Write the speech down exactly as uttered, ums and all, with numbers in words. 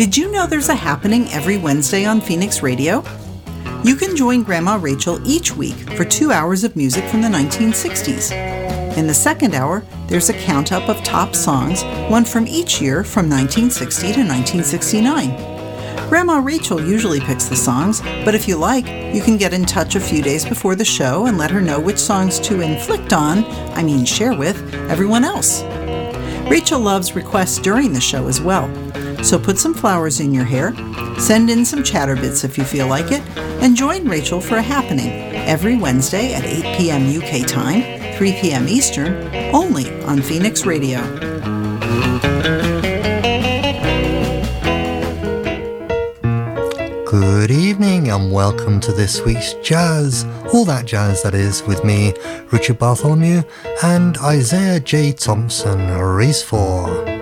Did you know there's a happening every Wednesday on Phoenix Radio? You can join Grandma Rachel each week for two hours of music from the nineteen sixties. In the second hour, there's a count-up of top songs, one from each year from nineteen sixty to nineteen sixty-nine. Grandma Rachel usually picks the songs, but if you like, you can get in touch a few days before the show and let her know which songs to inflict on, I mean share with, everyone else. Rachel loves requests during the show as well. So put some flowers in your hair, send in some chatter bits if you feel like it, and join Rachel for a happening every Wednesday at eight p.m. U K time, three p.m. Eastern, only on Phoenix Radio. Good evening and welcome to this week's Jazz, all that jazz that is, with me, Richard Bartholomew, and Isaiah J. Thompson, race four.